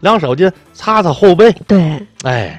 两手巾擦擦后背。 对， 哎，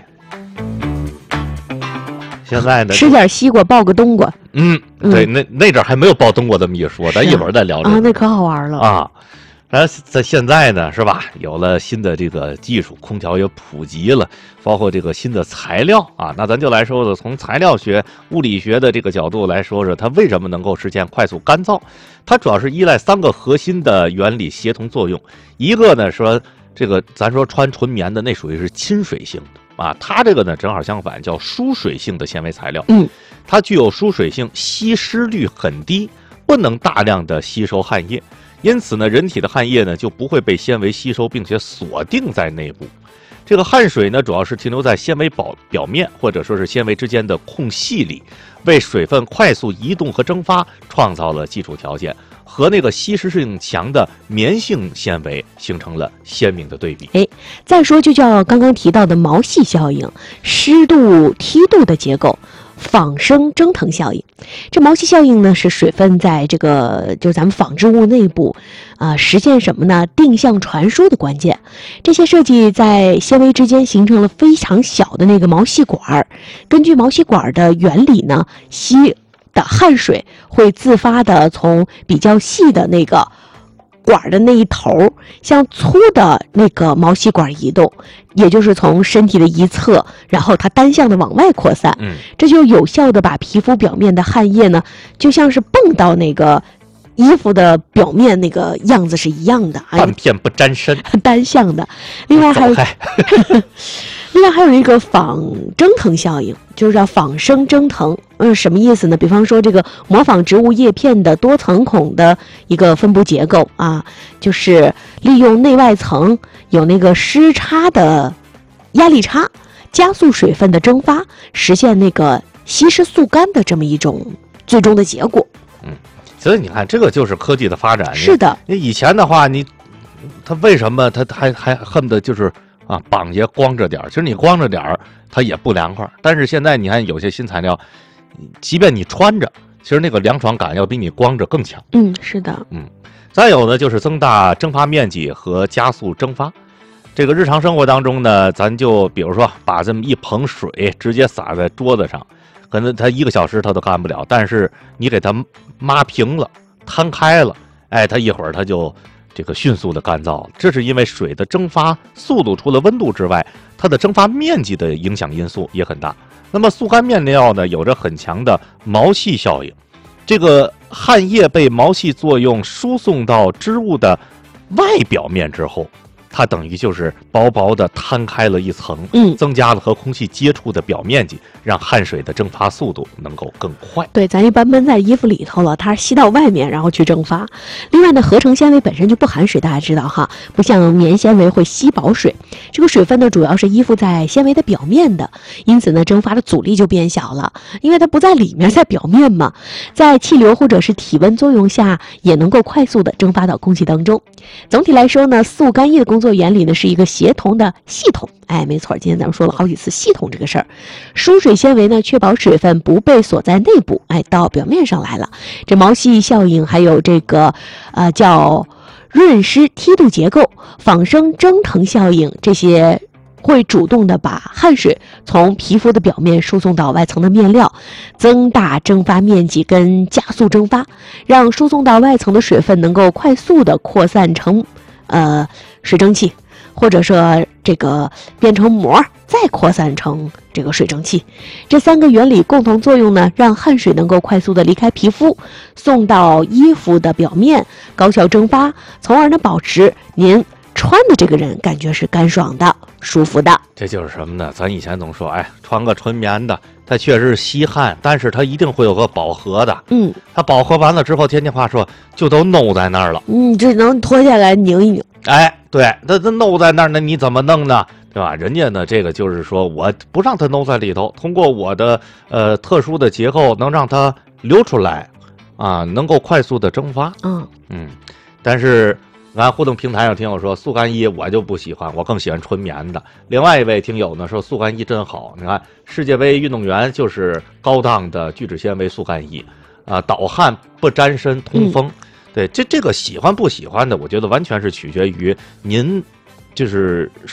现在呢， 吃点西瓜抱个冬瓜。 对，那阵还没有抱冬瓜这么一说，咱一会儿再聊这个啊，那可好玩了啊。然后在现在呢，是吧？有了新的这个技术，空调也普及了，包括这个新的材料啊。那咱就来说说，从材料学、物理学的这个角度来说说，它为什么能够实现快速干燥？它主要是依赖3个核心的原理协同作用。一个呢说这个，咱说穿纯棉的，那属于是亲水性的啊。它这个呢正好相反，叫疏水性的纤维材料。它具有疏水性，吸湿率很低，不能大量的吸收汗液。因此呢，人体的汗液呢就不会被纤维吸收，并且锁定在内部。这个汗水呢，主要是停留在纤维表面，或者说是纤维之间的空隙里，为水分快速移动和蒸发创造了基础条件，和那个吸湿性强的棉性纤维形成了鲜明的对比。 再说就叫刚刚提到的毛细效应、湿度梯度的结构、仿生蒸腾效应。这毛细效应呢，是水分在这个就是咱们纺织物内部实现什么呢？定向传输的关键。这些设计在纤维之间形成了非常小的那个毛细管，根据毛细管的原理呢，吸的汗水会自发的从比较细的那个管的那一头向粗的那个毛细管移动，也就是从身体的一侧，然后它单向的往外扩散。这就有效的把皮肤表面的汗液呢，就像是蹦到那个衣服的表面那个样子是一样的， 半片不沾身， 单向的。另外还有一个仿蒸腾效应，就是叫仿生蒸腾。什么意思呢？比方说这个模仿植物叶片的多层孔的一个分布结构啊，就是利用内外层有那个湿差的压力差，加速水分的蒸发，实现那个稀释速干的这么一种最终的结果。 所以你看，这个就是科技的发展。 是的， 你以前的话，他为什么他还恨不得就是绑结光着点儿？其实你光着点儿，它也不凉快。但是现在你看有些新材料，即便你穿着，其实那个凉爽感要比你光着更强。 是的。 再有呢，就是增大蒸发面积和加速蒸发。这个日常生活当中呢，咱就比如说把这么一盆水直接洒在桌子上。可能它1个小时它都干不了，但是你给它抹平了、摊开了，它一会儿它就这个迅速的干燥了。这是因为水的蒸发速度除了温度之外，它的蒸发面积的影响因素也很大。那么速干面料呢，有着很强的毛细效应，这个汗液被毛细作用输送到织物的外表面之后，它等于就是薄薄的摊开了一层，增加了和空气接触的表面积，让汗水的蒸发速度能够更快。 对，咱一般闷在衣服里头了，它是吸到外面然后去蒸发。另外呢，合成纤维本身就不含水，大家知道哈，不像棉纤维会吸饱水。这个水分呢，主要是依附在纤维的表面的，因此呢，蒸发的阻力就变小了，因为它不在里面，在表面嘛，在气流或者是体温作用下，也能够快速的蒸发到空气当中。总体来说呢，速干液的工作原理呢是一个协同的系统。没错，今天咱们说了好几次系统这个事儿。疏水纤维呢，确保水分不被锁在内部，到表面上来了。这毛细效应还有这个叫润湿梯度结构、仿生蒸腾效应，这些会主动的把汗水从皮肤的表面输送到外层的面料，增大蒸发面积跟加速蒸发，让输送到外层的水分能够快速的扩散成水蒸气，或者说这个变成膜，再扩散成这个水蒸气。这3个原理共同作用呢，让汗水能够快速的离开皮肤，送到衣服的表面，高效蒸发，从而呢保持您穿的这个人感觉是干爽的、舒服的。 这就是什么呢？咱以前总说，穿个纯棉的，它确实是吸汗，但是它一定会有个饱和的。它饱和完了之后，天津话说就都弄在那儿了。 只能脱下来拧一拧。 对，它弄在那儿，那你怎么弄呢？对吧？人家呢，这个就是说，我不让它弄在里头，通过我的特殊的结构，能让它流出来，能够快速的蒸发。但是俺互动平台上听友说，速干衣我就不喜欢，我更喜欢纯棉的。另外一位听友呢说，速干衣真好，你看世界杯运动员就是高档的聚酯纤维速干衣，导汗不沾身，通风。对，这个喜欢不喜欢的，我觉得完全是取决于您就是